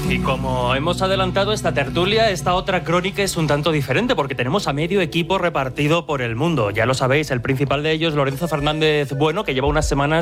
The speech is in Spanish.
Y como hemos adelantado esta tertulia, esta otra crónica es un tanto diferente porque tenemos a medio equipo repartido por el mundo. Ya lo sabéis, el principal de ellos, Lorenzo Fernández Bueno, que lleva unas semanas